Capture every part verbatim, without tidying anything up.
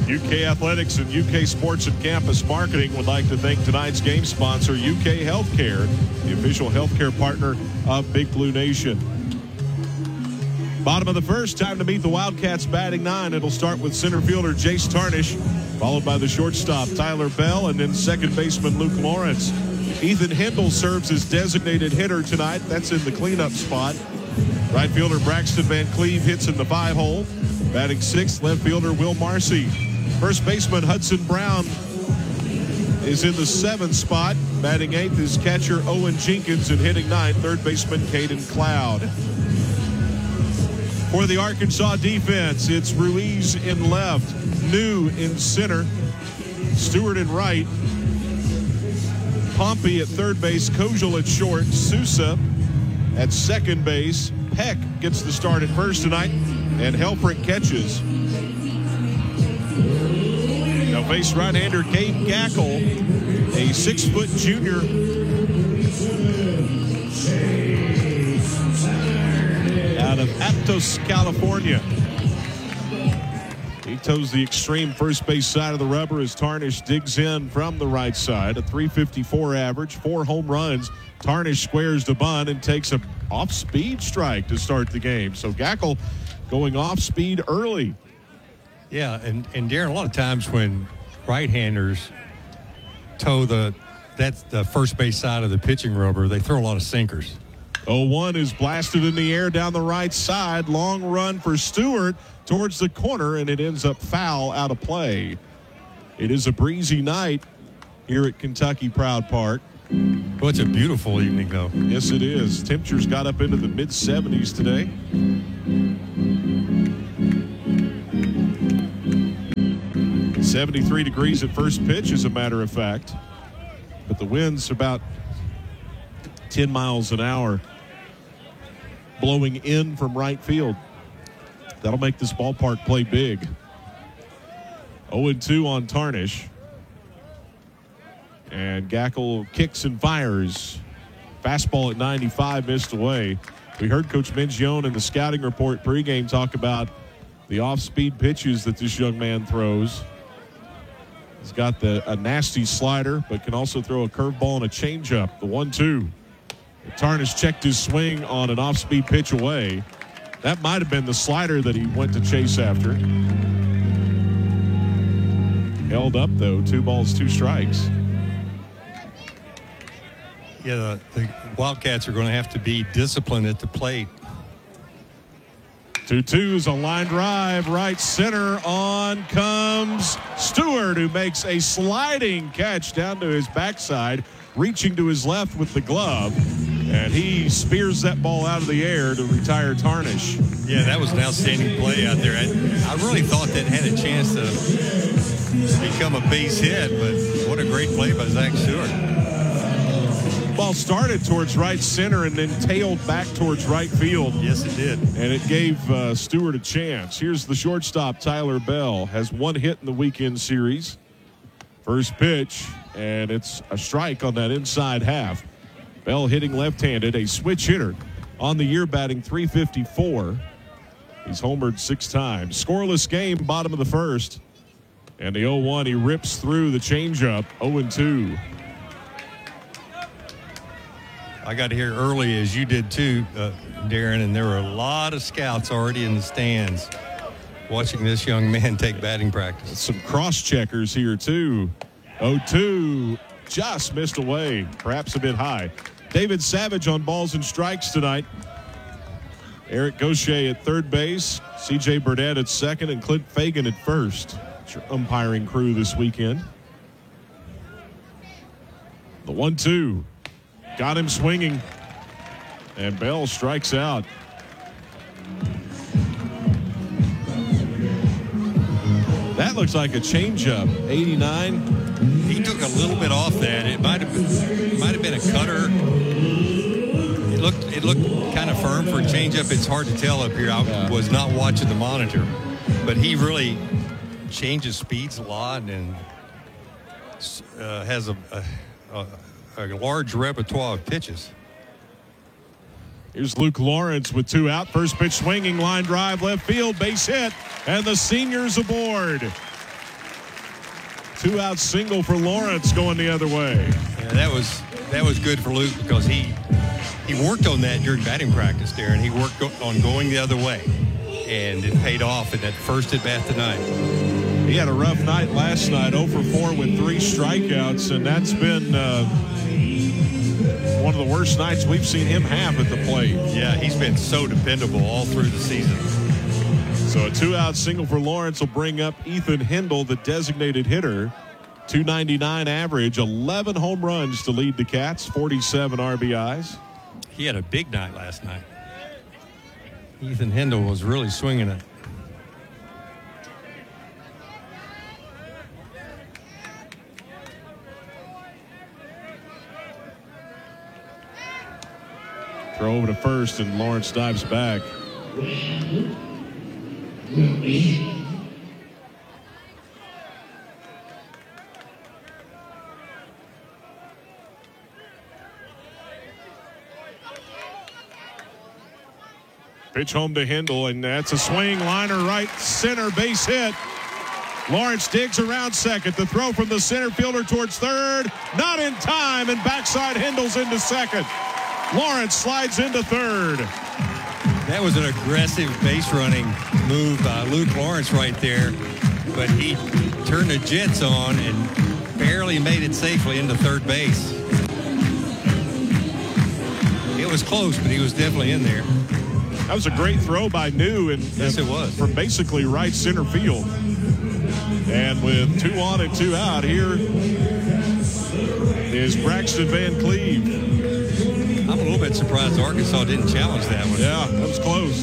U K Athletics and U K Sports and Campus Marketing would like to thank tonight's game sponsor, U K Healthcare, the official healthcare partner of Big Blue Nation. Bottom of the first, time to meet the Wildcats batting nine. It'll start with center fielder Jace Tarnish, followed by the shortstop Tyler Bell, and then second baseman Luke Lawrence. Ethan Hendel serves as designated hitter tonight. That's in the cleanup spot. Right fielder Braxton Van Cleve hits in the five hole. Batting sixth, left fielder Will Marcy. First baseman Hudson Brown is in the seventh spot. Batting eighth is catcher Owen Jenkins, and hitting ninth, third baseman Caden Cloud. For the Arkansas defense, it's Ruiz in left, New in center, Stewart in right, Pompey at third base, Kojal at short, Sousa at second base. Peck gets the start at first tonight, and Helfrich catches. Now face right-hander Gabe Gackel, a six-foot junior. Out of Aptos, California. He toes the extreme first base side of the rubber as Tarnish digs in from the right side. A three fifty-four average, four home runs. Tarnish squares the bunt and takes a off-speed strike to start the game. So Gackel going off-speed early. Yeah, and, and Darren, a lot of times when right-handers toe the that's the first base side of the pitching rubber, they throw a lot of sinkers. oh one is blasted in the air down the right side. Long run for Stewart towards the corner, and it ends up foul out of play. It is a breezy night here at Kentucky Proud Park. Well, it's a beautiful evening, though. Yes, it is. Temperatures got up into the mid seventies today. seventy-three degrees at first pitch, as a matter of fact. But the wind's about ten miles an hour blowing in from right field. That'll make this ballpark play big. oh and two on Tarnish. And Gackel kicks and fires. Fastball at ninety-five, missed away. We heard Coach Mingione in the scouting report pregame talk about the off-speed pitches that this young man throws. He's got the a nasty slider, but can also throw a curveball and a changeup. The one two. Tarnish checked his swing on an off-speed pitch away. That might have been the slider that he went to chase after. Held up, though. Two balls, two strikes. Yeah, the, the Wildcats are going to have to be disciplined at the plate. two two's a line drive, right center. On comes Stewart, who makes a sliding catch down to his backside, reaching to his left with the glove. And he spears that ball out of the air to retire Tarnish. Yeah, that was an outstanding play out there. I, I really thought that had a chance to become a base hit, but what a great play by Zach Stewart. Ball started towards right center and then tailed back towards right field. Yes, it did. And it gave uh, Stewart a chance. Here's the shortstop, Tyler Bell. Has one hit in the weekend series. First pitch, and it's a strike on that inside half. Bell hitting left-handed, a switch hitter on the year, batting three fifty-four. He's homered six times. Scoreless game, bottom of the first. And the oh one, he rips through the changeup, oh and two. I got here early, as you did too, uh, Darren, and there were a lot of scouts already in the stands watching this young man take batting practice. Some cross-checkers here, too. oh two, just missed away, perhaps a bit high. David Savage on balls and strikes tonight. Eric Gaucher at third base, C J Burnett at second, and Clint Fagan at first. It's your umpiring crew this weekend. The one two. Got him swinging. And Bell strikes out. That looks like a changeup. eighty-nine. He took a little bit off that. It might have been, might have been a cutter. It looked it looked kind of firm for a changeup. It's hard to tell up here. I yeah. was not watching the monitor, but he really changes speeds a lot and uh, has a, a, a large repertoire of pitches. Here's Luke Lawrence with two out. First pitch swinging, line drive, left field, base hit, and the seniors aboard. Two-out single for Lawrence going the other way. Yeah, that was that was good for Luke because he he worked on that during batting practice, Darren. He worked on going the other way, and it paid off in that first at-bat tonight. He had a rough night last night, oh for four with three strikeouts, and that's been uh, one of the worst nights we've seen him have at the plate. Yeah, he's been so dependable all through the season. So a two-out single for Lawrence will bring up Ethan Hindle, the designated hitter. two ninety-nine average, eleven home runs to lead the Cats, forty-seven R B Is. He had a big night last night. Ethan Hindle was really swinging it. Throw over to first, and Lawrence dives back. Pitch home to Hindle, and that's a swing liner right center base hit. Lawrence digs around second. The throw from the center fielder towards third. Not in time, and backside Hindle's into second. Lawrence slides into third. That was an aggressive base running move by Luke Lawrence right there, but he turned the jets on and barely made it safely into third base. It was close, but he was definitely in there. That was a great throw by New, and yes, it was, from basically right center field. And with two on and two out, here is Braxton Van Cleve. I'm a little bit surprised Arkansas didn't challenge that one. Yeah, that was close.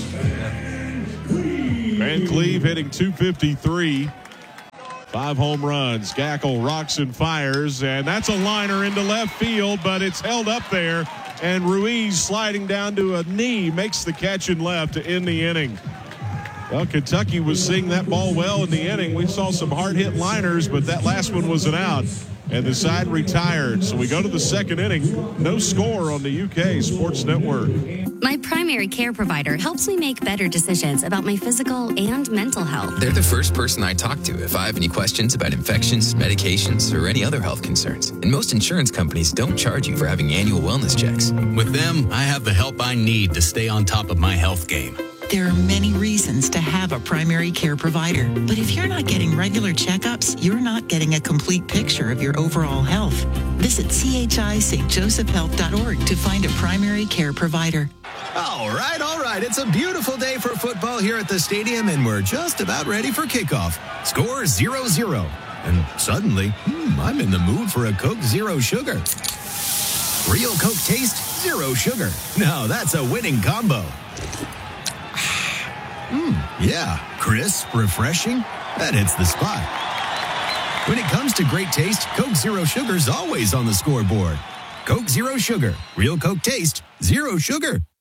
Van Cleve hitting two fifty-three. Five home runs. Gackle rocks and fires, and that's a liner into left field, but it's held up there. And Ruiz sliding down to a knee makes the catch in left to end the inning. Well, Kentucky was seeing that ball well in the inning. We saw some hard-hit liners, but that last one was an out. And the side retired. So we go to the second inning. No score on the U K Sports Network. My primary care provider helps me make better decisions about my physical and mental health. They're the first person I talk to if I have any questions about infections, medications, or any other health concerns. And most insurance companies don't charge you for having annual wellness checks. With them, I have the help I need to stay on top of my health game. There are many reasons to have a primary care provider, but if you're not getting regular checkups, you're not getting a complete picture of your overall health. Visit C H I St Joseph Health dot org to find a primary care provider. All right, all right. It's a beautiful day for football here at the stadium, and we're just about ready for kickoff. Score zero zero. And suddenly, hmm, I'm in the mood for a Coke Zero Sugar. Real Coke taste, zero sugar. Now that's a winning combo. Mmm, yeah, crisp, refreshing. That hits the spot. When it comes to great taste, Coke Zero Sugar's always on the scoreboard. Coke Zero Sugar. Real Coke taste, zero sugar.